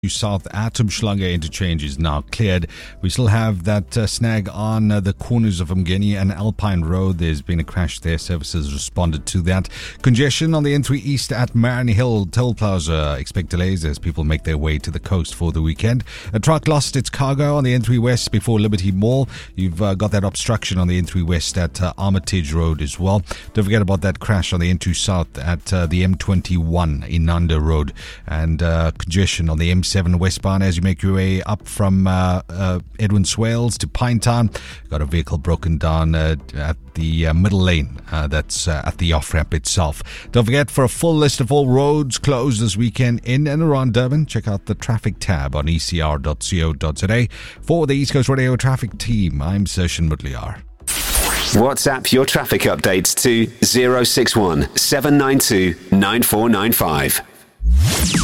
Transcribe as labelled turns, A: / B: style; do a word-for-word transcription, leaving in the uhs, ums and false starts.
A: South at Umhlanga interchange is now cleared. We still have that uh, snag on uh, the corners of Umgeni and Alpine Road. There's been a crash there. Services responded to that. Congestion on the N three East at Marani Hill Toll Plaza. Expect delays as people make their way to the coast for the weekend. A truck lost its cargo on the N three West before Liberty Mall. You've uh, got that obstruction on the N three West at uh, Armitage Road as well. Don't forget about that crash on the N two South at uh, the M twenty-one Inanda Road. And uh, congestion on the M seven westbound as you make your way up from uh, uh, Edwin Swales to Pinetown. Got a vehicle broken down uh, at the uh, middle lane uh, that's uh, at the off-ramp itself. Don't forget, for a full list of all roads closed this weekend in and around Durban, check out the traffic tab on e c r dot co dot za. For the East Coast Radio traffic team, I'm Sershin Mutliar.
B: WhatsApp your traffic updates to zero six one seven nine two nine four nine five.